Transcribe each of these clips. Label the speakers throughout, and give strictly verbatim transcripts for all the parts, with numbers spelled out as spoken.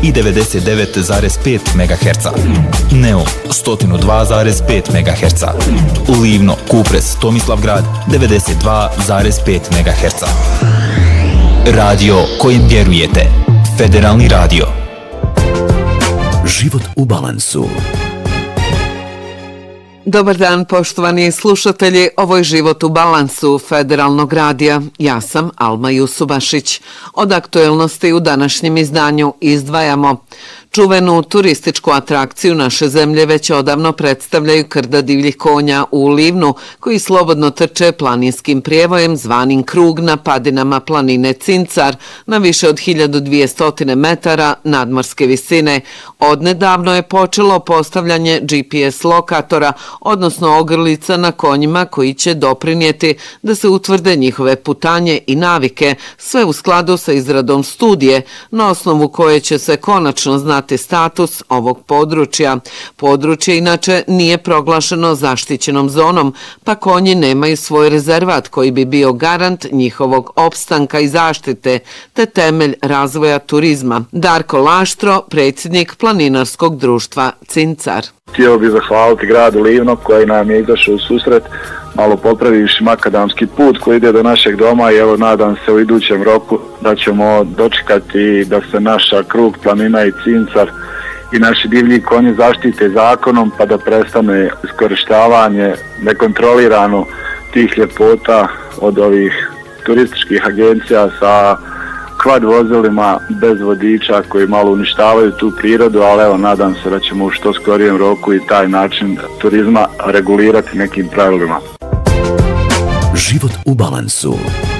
Speaker 1: i devedeset devet zarez pet megaherca. Neum sto dva zarez pet megaherca. Livno, Kupres, Tomislavgrad devedeset dva zarez pet megaherca. Radio kojim vjerujete. Federalni radio.
Speaker 2: Život u balansu.
Speaker 3: Dobar dan, poštovani slušatelji, ovo je Život u balansu Federalnog radija. Ja sam Alma Jusubašić. Od aktuelnosti u današnjem izdanju izdvajamo čuvenu turističku atrakciju naše zemlje već odavno predstavljaju krda divljih konja u Livnu, koji slobodno trče planinskim prijevojem zvanim krug na padinama planine Cincar na više od hiljadu dvjesto metara nadmorske visine. Odnedavno je počelo postavljanje G P S lokatora, odnosno ogrlica na konjima koji će doprinijeti da se utvrde njihove putanje i navike, sve u skladu sa izradom studije, na osnovu koje će se konačno znati status ovog područja. Područje inače nije proglašeno zaštićenom zonom, pa konji nemaju svoj rezervat koji bi bio garant njihovog opstanka i zaštite, te temelj razvoja turizma. Darko Laštro, predsjednik Planinarskog društva Cincar.
Speaker 4: Htio bih zahvaliti gradu Livno koji nam je izašao u susret, malo popravivši makadamski put koji ide do našeg doma i evo nadam se u idućem roku da ćemo dočekati da se naša krug planina i Cincar i naši divlji konji zaštite zakonom pa da prestane iskorištavanje nekontrolirano tih ljepota od ovih turističkih agencija sa kvad vozilima bez vodiča koji malo uništavaju tu prirodu, ali evo nadam se da ćemo u što skorijem roku i taj način turizma regulirati nekim pravilima.
Speaker 2: Život u balansu.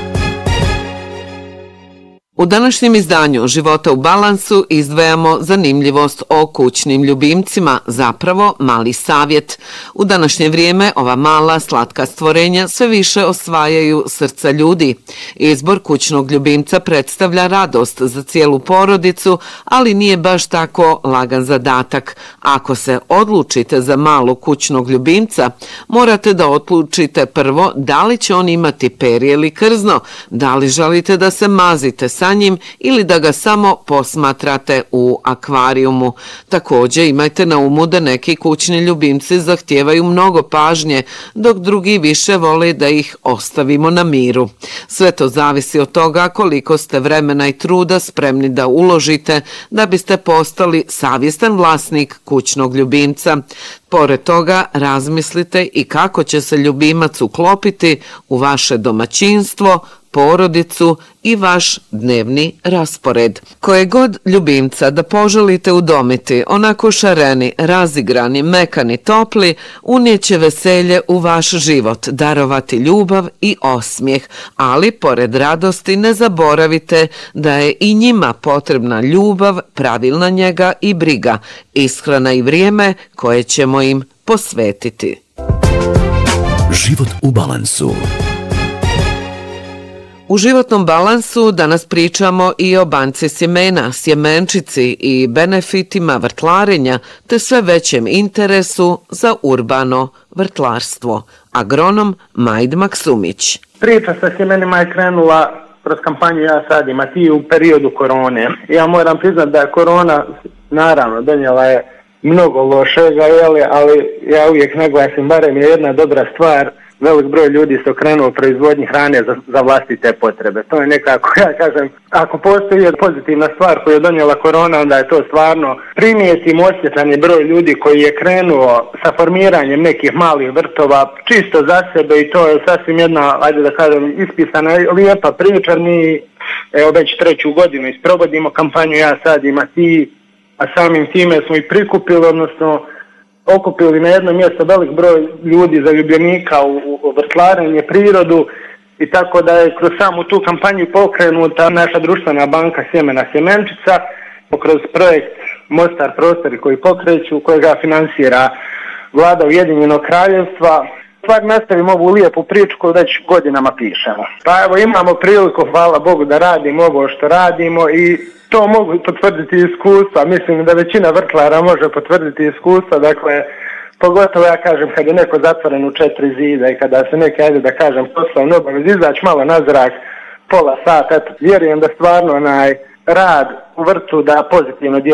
Speaker 3: U današnjem izdanju Života u balansu izdvajamo zanimljivost o kućnim ljubimcima, zapravo mali savjet. U današnje vrijeme ova mala slatka stvorenja sve više osvajaju srca ljudi. Izbor kućnog ljubimca predstavlja radost za cijelu porodicu, ali nije baš tako lagan zadatak. Ako se odlučite za malog kućnog ljubimca, morate da odlučite prvo da li će on imati perje ili krzno, da li želite da se mazite sa njim ili da ga samo posmatrate u akvarijumu. Također imajte na umu da neki kućni ljubimci zahtijevaju mnogo pažnje, dok drugi više vole da ih ostavimo na miru. Sve to zavisi od toga koliko ste vremena i truda spremni da uložite da biste postali savjestan vlasnik kućnog ljubimca. Pored toga razmislite i kako će se ljubimac uklopiti u vaše domaćinstvo, porodicu i vaš dnevni raspored. Koje god ljubimca da poželite udomiti, onako šareni, razigrani, mekani, topli, unijeće veselje u vaš život, darovati ljubav i osmijeh, ali pored radosti ne zaboravite da je i njima potrebna ljubav, pravilna njega i briga, ishrana i vrijeme koje ćemo im posvetiti.
Speaker 2: Život u balansu.
Speaker 3: U životnom balansu danas pričamo i o banci sjemena, sjemenčici i benefitima vrtlarenja, te sve većem interesu za urbano vrtlarstvo. Agronom Majd Maksumić.
Speaker 5: Priča sa sjemenima je krenula kroz kampanju Ja sadim, a ti u periodu korone. Ja moram priznati da je korona, naravno, donijela je mnogo lošega, ali ja uvijek naglasim, barem je jedna dobra stvar, velik broj ljudi se okrenuo proizvodnji hrane za, za vlastite potrebe. To je nekako, ja kažem, ako postoji pozitivna stvar koju je donijela korona, onda je to stvarno primijetim osjetljan broj ljudi koji je krenuo sa formiranjem nekih malih vrtova čisto za sebe i to je sasvim jedna, ajde da kažem, ispisana lijepa priča. Mi evo već treću godinu isprovodimo kampanju Ja sadim, a ti, a samim time smo i prikupili, odnosno okupili na jedno mjesto velik broj ljudi zaljubljenika u, u vrtlarenje, prirodu i tako da je kroz samu tu kampanju pokrenuta naša društvena banka sjemena Sjemenčica kroz projekt Mostar prostori koji pokreću, kojega finansira vlada Ujedinjenog kraljevstva. Stvar nastavimo ovu lijepu priču koju već godinama pišemo. Pa evo imamo priliku, hvala Bogu, da radimo ovo što radimo i to mogu potvrditi iskustva. Mislim da većina vrtlara može potvrditi iskustva, dakle, pogotovo ja kažem kad je neko zatvoren u četiri zida i kada se neki, ajde da kažem, poslovno obavez, izaći malo na zrak, pola sata, eto, vjerujem da stvarno onaj rad u vrtu da pozitivno djeluje